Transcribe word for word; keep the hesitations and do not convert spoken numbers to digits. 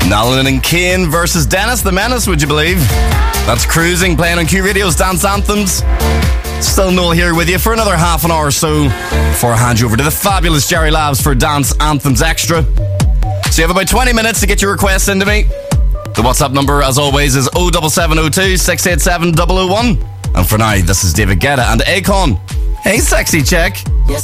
Nolan and Kane versus Dennis the Menace, would you believe? That's Cruising, playing on Q Radio's Dance Anthems. Still Noel here with you for another half an hour or so before I hand you over to the fabulous Jerry Labs for Dance Anthems Extra. So you have about twenty minutes to get your requests into me. The WhatsApp number, as always, is oh seven seven oh two, six eight seven, double oh one. And for now, this is David Guetta and Akon. Hey, sexy chick. Yes,